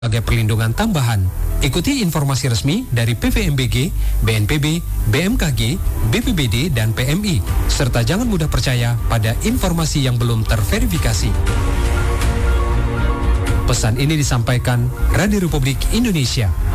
sebagai perlindungan tambahan. Ikuti informasi resmi dari PVMBG, BNPB, BMKG, BPBD, dan PMI, serta jangan mudah percaya pada informasi yang belum terverifikasi. Pesan ini disampaikan Radio Republik Indonesia.